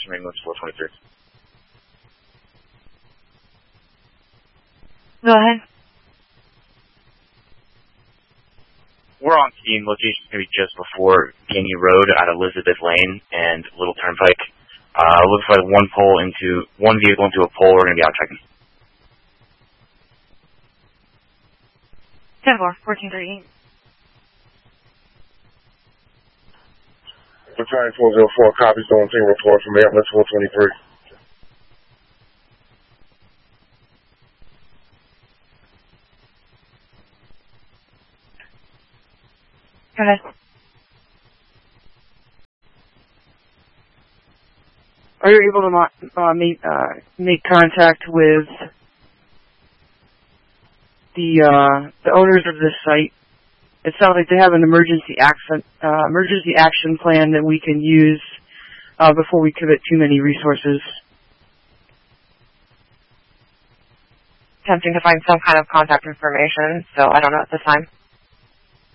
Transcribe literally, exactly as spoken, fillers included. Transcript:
from ambulance four twenty-three. Go ahead. We're on scene. Location's going to be just before Gainey Road at Elizabeth Lane and Little Turnpike. Uh, looks like one pole into, one vehicle into a pole. We're going to be out checking. ten four, fourteen thirty-eight. Battalion four oh four, copy, zone team report from ambulance four twenty-three. Go ahead. Are you able to uh, make, uh, make contact with the uh, the owners of this site? It sounds like they have an emergency action uh, emergency action plan that we can use uh, before we commit too many resources. Attempting to find some kind of contact information, so I don't know at this time.